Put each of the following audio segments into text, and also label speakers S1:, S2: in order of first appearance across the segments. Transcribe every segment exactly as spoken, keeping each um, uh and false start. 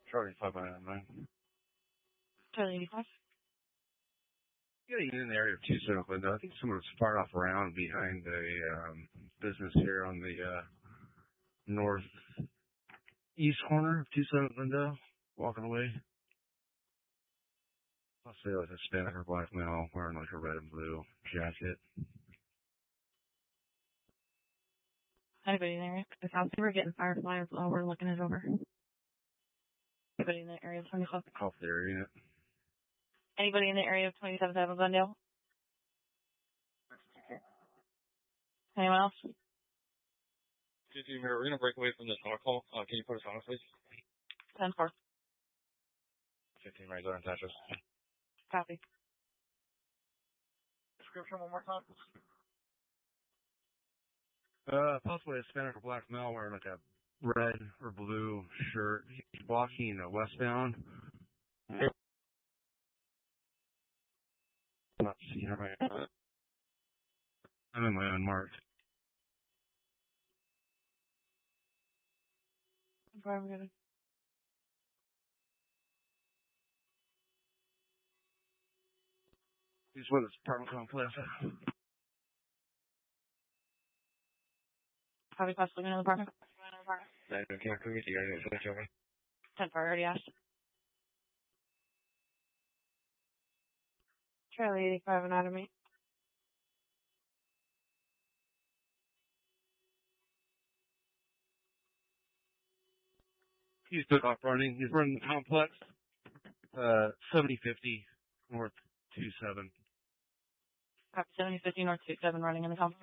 S1: Charlie five by nine.
S2: Charlie eighty-five.
S1: Getting in the area of two seven window. I think someone's fired off a round behind the um, business here on the uh, northeast corner of two seven window, walking away. I'll say like a Hispanic or black male wearing like a red and blue jacket.
S2: Anybody in the area? It sounds like we're getting fireflies while we're looking it over. Anybody in the area of twenty-seven?
S1: Off the area.
S2: Anybody in the area of twenty-seven seven Glendale? Anyone else?
S3: Excuse me, we're going to break away from the talk call. Uh, can you put us on, please?
S2: ten four.
S1: fifteen right there in Texas.
S2: Copy.
S3: Description one more time.
S1: Uh, possibly a Hispanic or black male wearing like a red or blue shirt. He's walking uh, westbound. I'm not seeing it right now. I'm in my own mark.
S2: Where are we going?
S1: He's with his apartment complex.
S2: Copy, possibly another apartment.
S1: I can't forget you guys. Switch over.
S2: ten four, already asked. Charlie eighty-five anatomy.
S1: He's took off running. He's running the complex. Uh, seventy fifty north two seven.
S2: Copy, seventy fifty north two seven running in the complex.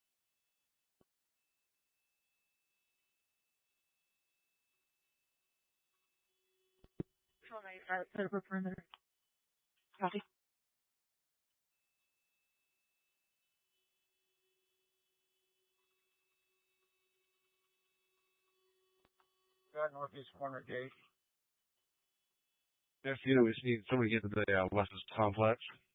S2: Set up a perimeter. Copy.
S3: Got northeast corner gate.
S1: Next, you know, we just need somebody to get to the uh, West complex.